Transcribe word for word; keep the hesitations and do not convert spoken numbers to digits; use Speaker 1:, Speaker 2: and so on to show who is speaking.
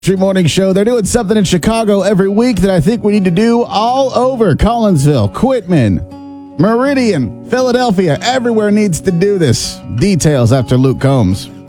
Speaker 1: Country Morning Show. They're doing something in Chicago every week that I think we need to do all over. Collinsville, Quitman, Meridian, Philadelphia, everywhere needs to do this. Details after Luke Combs.